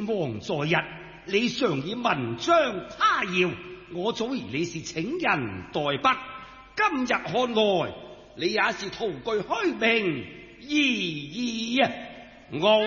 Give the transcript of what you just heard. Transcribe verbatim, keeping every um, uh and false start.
王在日，你常以文章他耀，我早疑你是請人代筆，今日看來，你也是徒具虛名，異議啊！傲